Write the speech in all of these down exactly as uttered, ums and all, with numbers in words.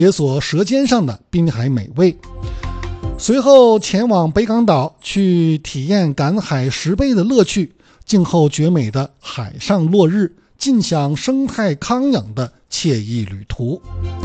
解锁舌尖上的滨海美味。随后前往北港岛去体验赶海拾贝的乐趣，静候绝美的海上落日，尽享生态康养的惬意旅途。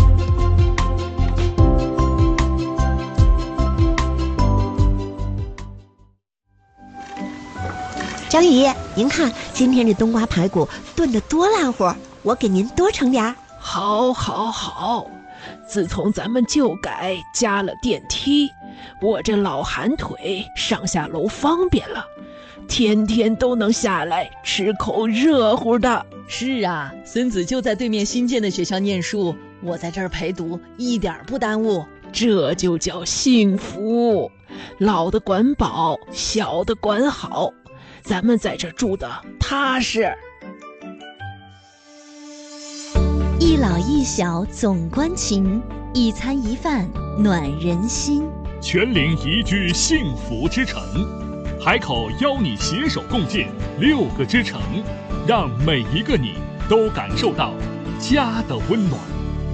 张姨，您看今天这冬瓜排骨炖得多烂乎，我给您多盛点儿。 好好好，自从咱们旧改加了电梯，我这老寒腿上下楼方便了，天天都能下来吃口热乎的。 是啊，孙子就在对面新建的学校念书，我在这儿陪读，一点不耽误。 这就叫幸福，老的管饱，小的管好，咱们在这住的踏实。 一老一小总关情，一餐一饭暖人心。 全龄宜居幸福之城，海口邀你携手共建六个之城，让每一个你都感受到家的温暖。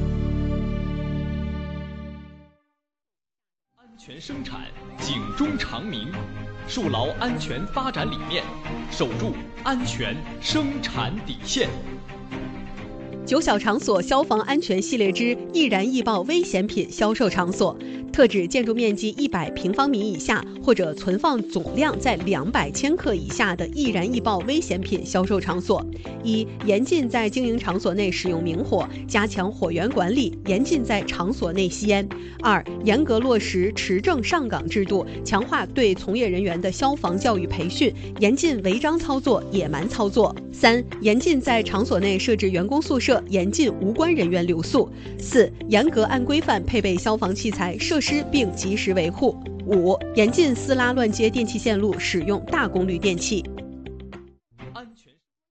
安全生产，警钟长鸣，树牢安全发展理念，守住安全生产底线。 九小场所消防安全系列之易燃易爆危险品销售场所，特指建筑面积一百平方米以下或者存放总量在两百千克以下的易燃易爆危险品销售场所。一、严禁在经营场所内使用明火，加强火源管理，严禁在场所内吸烟。二、严格落实持证上岗制度，强化对从业人员的消防教育培训，严禁违章操作、野蛮操作。三、严禁在场所内设置员工宿舍，严禁无关人员留宿。四、严格按规范配备消防器材设施并及时维护。五、严禁私拉乱接电气线路，使用大功率电器。 安全。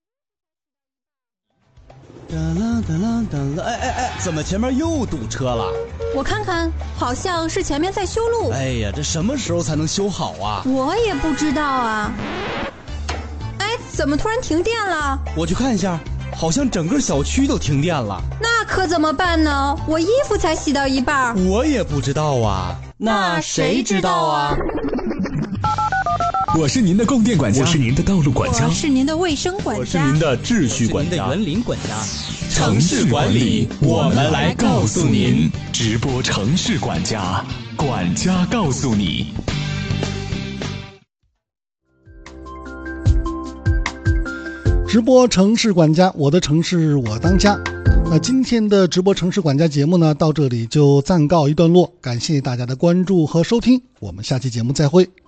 哒啦哒啦哒啦！哎哎哎，怎么前面又堵车了？ 我看看，好像是前面在修路。 哎呀，这什么时候才能修好啊？ 我也不知道啊。哎，怎么突然停电了？ 我去看一下。好像整个小区都停电了， 那可怎么办呢？我衣服才洗到一半。 我也不知道啊， 那谁知道啊？ 我是您的供电管家，我是您的道路管家， 我是您的卫生管家， 我是您的秩序管家， 您的园林管家。 城市管理，我们来告诉您。直播城市管家，管家告诉你。 直播城市管家，我的城市我当家。那今天的直播城市管家节目呢，到这里就暂告一段落，感谢大家的关注和收听，我们下期节目再会。